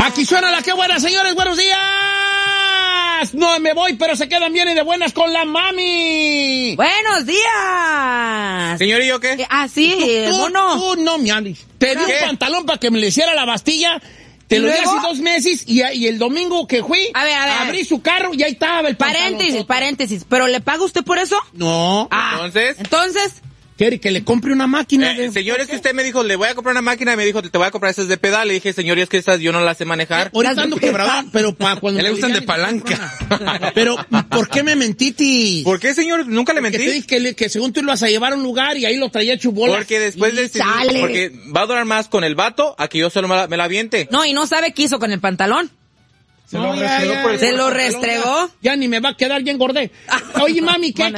Aquí suena la que buena, señores, buenos días. No me voy, pero se quedan bien y de buenas con la mami. Buenos días. Señor, ¿y yo qué? Sí, mono. Tú no me andes. Te di un pantalón para que me le hiciera la Bastilla. Te lo di hace 2 meses y el domingo que fui, a ver. abrí su carro y ahí estaba el pantalón. Paréntesis. ¿Pero le paga usted por eso? No. Entonces... ¿Quiere que le compre una máquina? Señor, es que usted me dijo, le voy a comprar una máquina, y me dijo, te voy a comprar esas de pedal. Le dije, señor, y es que esas yo no las sé manejar. Ahorita ando quebrada, pero para cuando... Le gustan de palanca. Pero, ¿por qué me mentiste? ¿Por qué, señor? Nunca le mentí. Porque te dije que según tú lo vas a llevar a un lugar y ahí lo traía chubola. Porque después porque va a durar más con el vato a que yo solo me la aviente. No, y no sabe qué hizo con el pantalón. Se lo restregó. Ya ni me va a quedar, ya engordé. Oye, mami, ¿qué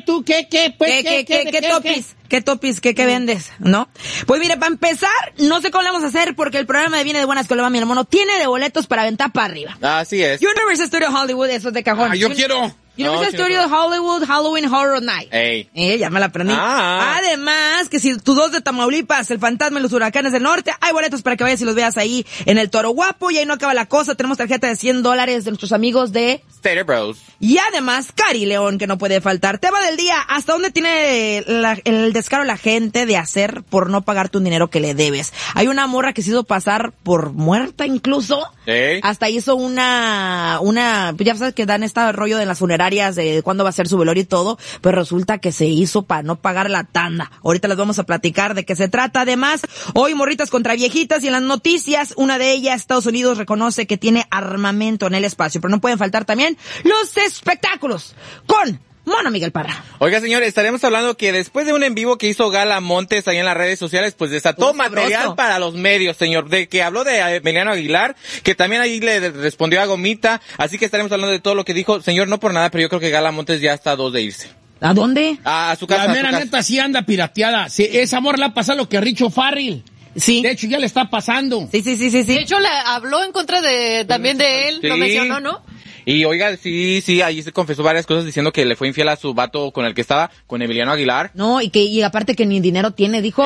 topis? ¿Qué vendes? ¿No? Pues mire, para empezar, no sé cómo lo vamos a hacer porque el programa de Viene de Buenas con la Mami y el Mono tiene de boletos para aventar para arriba. Así es. Universal Studios Hollywood, eso es de cajón. Yo quiero. Universal Studios Hollywood Halloween Horror Night. Ya me la aprendí. Además, que si tu 2 de Tamaulipas, el fantasma y los huracanes del norte, hay boletos para que vayas y los veas ahí en el Toro Guapo. Y ahí no acaba la cosa. Tenemos tarjeta de $100 de nuestros amigos de Stater Bros. Y además, Cari León, que no puede faltar. Tema del día, ¿hasta dónde tiene el descaro la gente de hacer por no pagarte un dinero que le debes? Hay una morra que se hizo pasar por muerta incluso. Hasta hizo una, pues ya sabes que dan este rollo de las funerarias de cuándo va a ser su velorio y todo, pero resulta que se hizo para no pagar la tanda. Ahorita les vamos a platicar de qué se trata. Además, hoy morritas contra viejitas y en las noticias, una de ellas, Estados Unidos reconoce que tiene armamento en el espacio, pero no pueden faltar también los espectáculos con Mono Miguel Parra. Oiga, señor, estaremos hablando que después de un en vivo que hizo Gala Montes ahí en las redes sociales, pues desató material para los medios, señor, de que habló de Emiliano Aguilar, que también ahí le respondió a Gomita, así que estaremos hablando de todo lo que dijo. Señor, no por nada, pero yo creo que Gala Montes ya está a 2 de irse. ¿A dónde? A su casa. La mera neta sí anda pirateada. Sí, esa amor le ha pasado lo que a Richo Farrell. Sí. De hecho, ya le está pasando. Sí. De hecho, le habló en contra también de él, lo mencionó, ¿no? Y oiga, sí, ahí se confesó varias cosas diciendo que le fue infiel a su vato con el que estaba, con Emiliano Aguilar. No, y aparte que ni dinero tiene, dijo.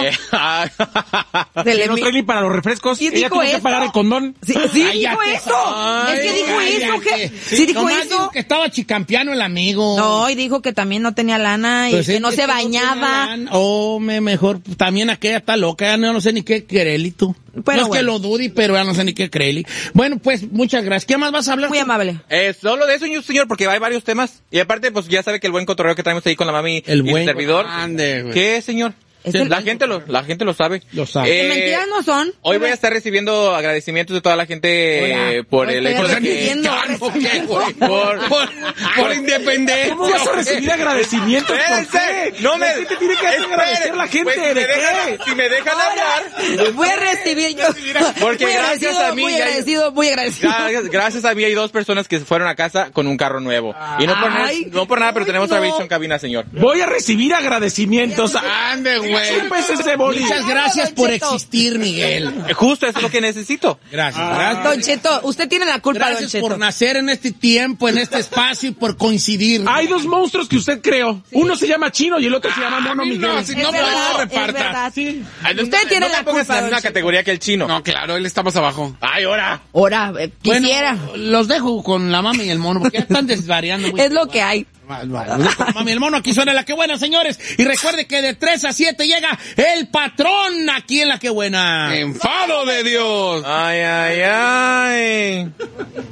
No trae ni para los refrescos. ¿Y ella dijo tiene que pagar el condón. Sí, dijo eso. Es que dijo eso, ¿qué? Sí dijo eso. Dijo que estaba chicampiano el amigo. No, y dijo que también no tenía lana y pues que no se bañaba. Mejor, también aquella está loca, ya no sé ni qué quererle tú. Pero no es que lo dude, pero ya no sé ni qué creerle. Bueno, pues, muchas gracias. ¿Qué más vas a hablar? Muy amable. Solo de eso, señor, porque hay varios temas. Y aparte, pues ya sabe que el buen cotorreo que traemos ahí con la mami y el servidor. ¿Qué, señor? La gente lo sabe. Lo sabe. Mentiras no son. Hoy voy a estar recibiendo agradecimientos de toda la gente por el hecho de que... Por independencia. ¿Cómo vas a recibir agradecimientos? ¿Por qué? No me... ¿Qué te tiene que agradecer la gente? Pues, ¿De qué? Si me dejan hablar... Voy a recibir yo. Porque gracias a mí... Muy agradecido. Gracias a mí hay 2 personas que fueron a casa con un carro nuevo. Y no por nada, pero tenemos servicio en cabina, señor. Voy a recibir agradecimientos. Ande, güey. Muchas gracias por existir, Miguel. Justo eso es lo que necesito. Gracias. Don Cheto, usted tiene la culpa, Gracias Don Cheto. por nacer en este tiempo, en este espacio y por coincidir. Hay 2 monstruos que usted creó. Uno se llama Chino y el otro se llama Mono Miguel. No, si no podemos repartir. Sí. Usted tiene la culpa, en la misma categoría que el Chino. No, claro, él está más abajo. Ay, ahora. Quisiera. Bueno, los dejo con la mami y el mono porque ya están desvariando. Es lo que hay. Mami, el mono, aquí suena La Que Buena, señores. Y recuerde que de 3 a 7 llega el patrón aquí en La Que Buena. ¡Enfado de Dios! ¡Ay!